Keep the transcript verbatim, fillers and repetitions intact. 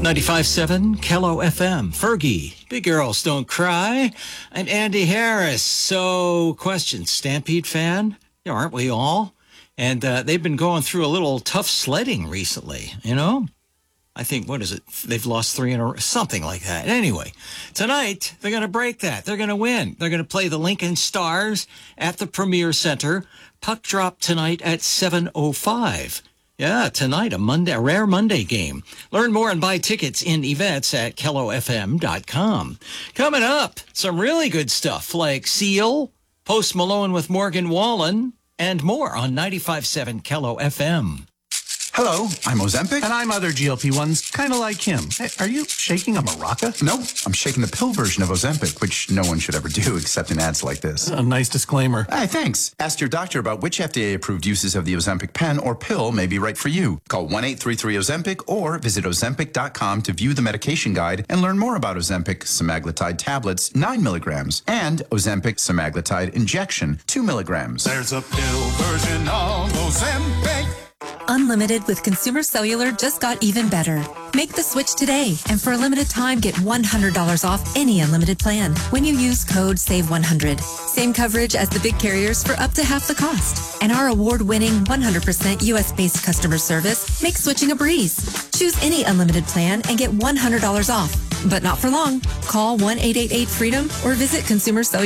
ninety-five point seven Kello F M. Fergie, big girls don't cry. I'm Andy Harris. So, question, Stampede fan? Yeah, aren't we all? And uh, they've been going through a little tough sledding recently, you know? I think, what is it? They've lost three in a row, something like that. Anyway, tonight, they're going to break that. They're going to win. They're going to play the Lincoln Stars at the Premier Center. Puck drop tonight at seven oh five. Yeah, tonight, a Monday, a rare Monday game. Learn more and buy tickets in events at kello f m dot com. Coming up, some really good stuff like Seal, Post Malone with Morgan Wallen, and more on ninety-five point seven Kello F M. Hello, I'm Ozempic. And I'm other G L P ones, kind of like him. Hey, are you shaking a maraca? No, I'm shaking the pill version of Ozempic, which no one should ever do except in ads like this. A nice disclaimer. Hey, thanks. Ask your doctor about which F D A-approved uses of the Ozempic pen or pill may be right for you. Call one eight three three Ozempic or visit ozempic dot com to view the medication guide and learn more about Ozempic semaglutide tablets, nine milligrams, and Ozempic semaglutide injection, two milligrams. There's a pill version of Ozempic. Unlimited with Consumer Cellular just got even better. Make the switch today, and for a limited time, get one hundred dollars off any unlimited plan when you use code save one hundred. Same coverage as the big carriers for up to half the cost. And our award-winning one hundred percent U S-based customer service makes switching a breeze. Choose any unlimited plan and get one hundred dollars off, but not for long. Call one eight eight eight freedom or visit Consumer Cellular.